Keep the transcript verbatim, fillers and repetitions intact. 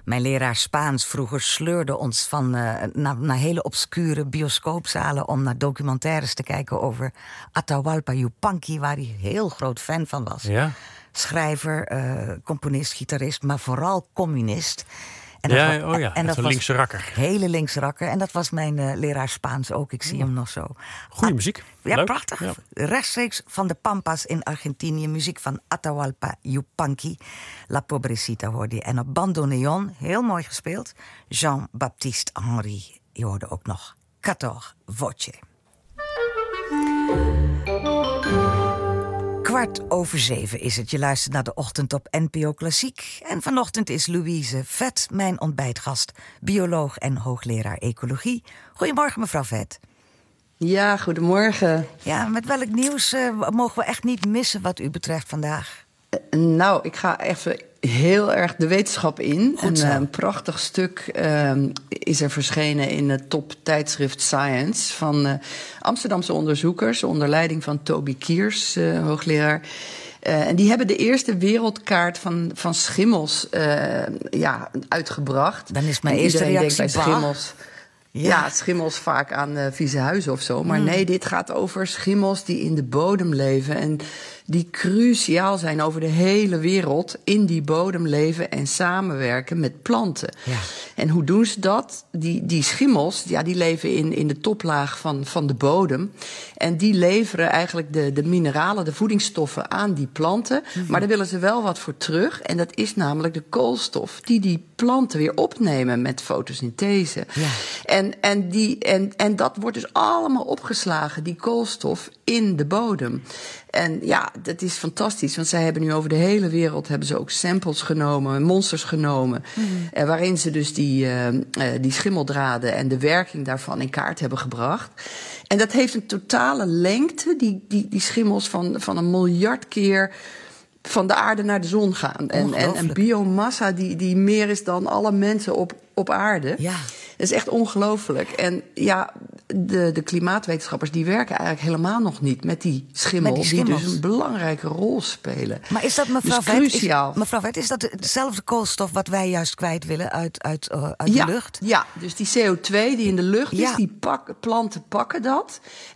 Mijn leraar Spaans vroeger sleurde ons van uh, naar, naar hele obscure bioscoopzalen om naar documentaires te kijken over Atahualpa Yupanqui, waar hij heel groot fan van was. Ja. Schrijver, uh, componist, gitarist, maar vooral communist. En dat ja, was, oh ja, en dat een was linkse rakker. Hele linkse rakker. En dat was mijn uh, leraar Spaans ook. Ik zie hem nog zo. Goeie muziek. Ja, Leuk. prachtig. Ja. Rechtstreeks van de Pampas in Argentinië. Muziek van Atahualpa Yupanqui. La Pobrecita hoorde je. En op bandoneon, heel mooi gespeeld, Jean-Baptiste Henry. Je hoorde ook nog Quator Voce. Kwart over zeven is het. Je luistert naar de ochtend op N P O Klassiek. En vanochtend is Louise Vet mijn ontbijtgast. Bioloog en hoogleraar ecologie. Goedemorgen, mevrouw Vet. Ja, goedemorgen. Ja, met welk nieuws uh, mogen we echt niet missen wat u betreft vandaag? Uh, nou, ik ga even heel erg de wetenschap in. Goed zo. Een, uh, een prachtig stuk uh, is er verschenen in het top-tijdschrift Science van uh, Amsterdamse onderzoekers onder leiding van Toby Kiers, uh, hoogleraar. Uh, en die hebben de eerste wereldkaart van, van schimmels uh, ja, uitgebracht. Dan is mijn en eerste iedereen reactie denkt bij schimmels. Ja. ja, schimmels vaak aan uh, vieze huizen of zo. Maar mm. nee, dit gaat over schimmels die in de bodem leven en die cruciaal zijn over de hele wereld, in die bodem leven en samenwerken met planten. Ja. En hoe doen ze dat? Die, die schimmels, ja, die leven in, in de toplaag van, van de bodem. En die leveren eigenlijk de, de mineralen, de voedingsstoffen aan die planten. Mm-hmm. Maar daar willen ze wel wat voor terug. En dat is namelijk de koolstof die die planten weer opnemen met fotosynthese. Ja. En, en, die, en, en dat wordt dus allemaal opgeslagen, die koolstof, in de bodem. En ja, dat is fantastisch, want zij hebben nu over de hele wereld hebben ze ook samples genomen, monsters genomen, mm-hmm. eh, waarin ze dus die, uh, uh, die schimmeldraden en de werking daarvan in kaart hebben gebracht. En dat heeft een totale lengte, die, die, die schimmels, van, van een miljard keer van de aarde naar de zon gaan. En, en een biomassa die, die meer is dan alle mensen op, op aarde. Ja. Dat is echt ongelooflijk. En ja, de, de klimaatwetenschappers die werken eigenlijk helemaal nog niet met die schimmels, met die schimmels. die dus een belangrijke rol spelen. Maar is dat, mevrouw dus Vet, cruciaal. Is, mevrouw Vet, is dat dezelfde koolstof wat wij juist kwijt willen uit, uit, uh, uit ja, de lucht? Ja, dus die C O twee die in de lucht ja. is, die pak, planten pakken dat.